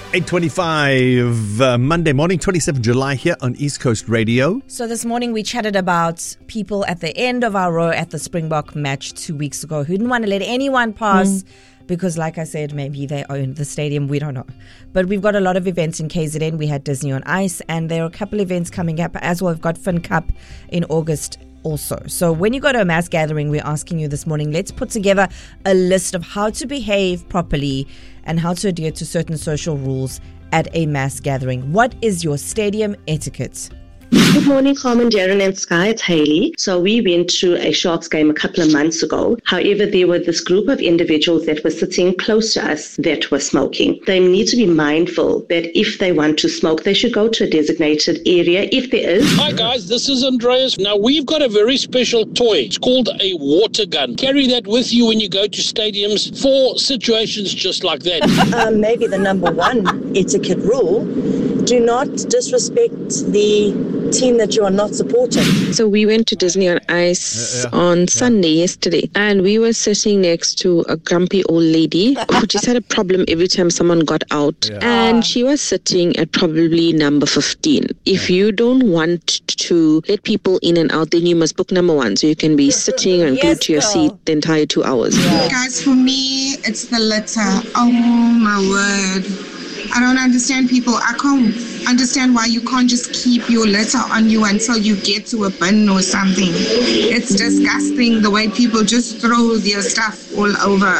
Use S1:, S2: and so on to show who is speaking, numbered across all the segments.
S1: 8:25 Monday morning, 27 July here on East Coast Radio.
S2: So this morning we chatted about people at the end of our row at the Springbok match 2 weeks ago who didn't want to let anyone pass because, like I said, maybe they own the stadium. We don't know. But we've got a lot of events in KZN. We had Disney on Ice, and there are a couple events coming up as well. We've got Fin Cup in August also. So when you go to a mass gathering, we're asking you this morning, let's put together a list of how to behave properly and how to adhere to certain social rules at a mass gathering. What is your stadium etiquette?
S3: Good morning, Carmen, Darren and Sky. It's Hayley. So we went to a Sharks game a couple of months ago. However, there were this group of individuals that were sitting close to us that were smoking. They need to be mindful that if they want to smoke, they should go to a designated area if there is.
S4: Hi guys, this is Andreas. Now we've got a very special toy. It's called a water gun. Carry that with you when you go to stadiums for situations just like that.
S5: Maybe the number one etiquette rule, do not disrespect the team that you are not supporting.
S6: So we went to Disney on Ice on Sunday, yesterday, and we were sitting next to a grumpy old lady who just had a problem every time someone got out. And she was sitting at probably number 15. If you don't want to let people in and out, then you must book number 1, so you can be sitting and glued to your seat the entire 2 hours.
S7: Guys, for me, it's the litter. Oh my word. I don't understand people. I can't understand why you can't just keep your litter on you until you get to a bin or something. It's disgusting the way people just throw their stuff all over.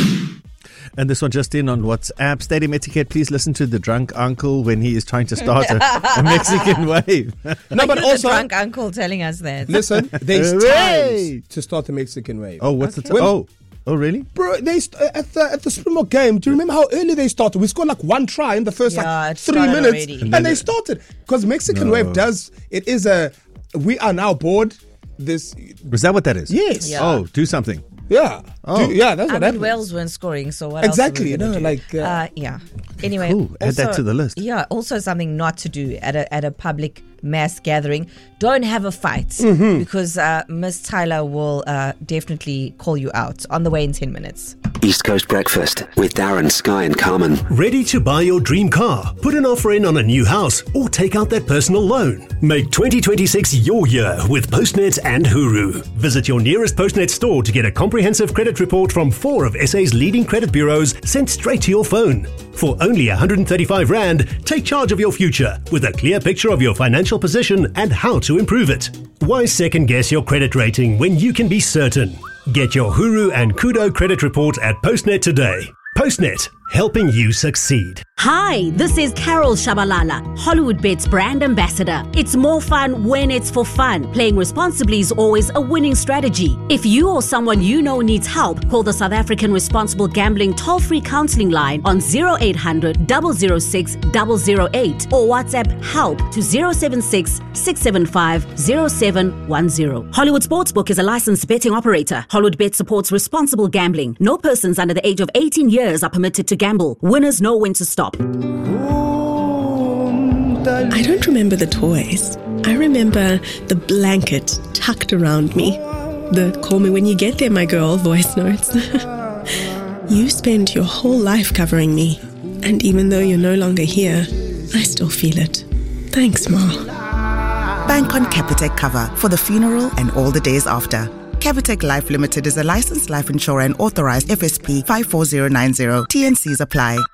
S1: And this one just in on WhatsApp. Stadium etiquette, please listen to the drunk uncle when he is trying to start a Mexican wave.
S2: No, but also the drunk uncle telling us that.
S8: Listen, there's times to start the Mexican wave.
S1: Oh, what's the time? Oh, really?
S8: Bro, they at the Springbok game, do you remember how early they started? We scored like one try in the first 3 minutes. And they started. Because Mexican wave we are now bored.
S1: Is that what that is?
S8: Yes.
S1: Yeah. Oh, do something.
S8: Yeah.
S1: Oh.
S8: That's what happened.
S2: Wales weren't scoring, so what
S8: exactly,
S2: else are we gonna do?
S1: Yeah.
S2: Anyway,
S1: cool. Add that to the list.
S2: Yeah, also something not to do at a public mass gathering. Don't have a fight because Miss Tyler will definitely call you out on the way in 10 minutes.
S9: East Coast Breakfast with Darren, Sky and Carmen.
S10: Ready to buy your dream car, put an offer in on a new house, or take out that personal loan? Make 2026 your year with Postnet and Huru. Visit your nearest Postnet store to get a comprehensive credit report from 4 of SA's leading credit bureaus sent straight to your phone. For only 135 Rand, take charge of your future with a clear picture of your financial position and how to improve it. Why second guess your credit rating when you can be certain? Get your Huru and Kudo credit report at Postnet today. Postnet, helping you succeed.
S11: Hi, this is Carol Shabalala, HollywoodBets brand ambassador. It's more fun when it's for fun. Playing responsibly is always a winning strategy. If you or someone you know needs help, call the South African Responsible Gambling toll-free counseling line on 0800 006 008 or WhatsApp help to 076 675 0710. Hollywood Sportsbook is a licensed betting operator. HollywoodBet supports responsible gambling. No persons under the age of 18 years are permitted to gamble. Winners know when to stop.
S12: I don't remember the toys. I remember the blanket tucked around me. The call me when you get there, my girl voice notes. You spent your whole life covering me. And even though you're no longer here, I still feel it. Thanks, Ma.
S13: Bank on Capitec cover for the funeral and all the days after. Capitec Life Limited is a licensed life insurer and authorized FSP 54090. TNCs apply.